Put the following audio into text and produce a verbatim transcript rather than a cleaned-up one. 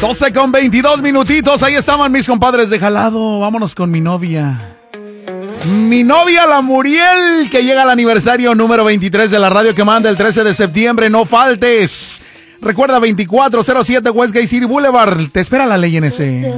doce con veintidós minutitos. Ahí estaban mis compadres de Jalado. Vámonos con mi novia. Mi novia, la Muriel, que llega al aniversario número veintitrés de la radio que manda el trece de septiembre. No faltes. Recuerda, veinticuatro cero siete Westgate City Boulevard. Te espera la ley en ese.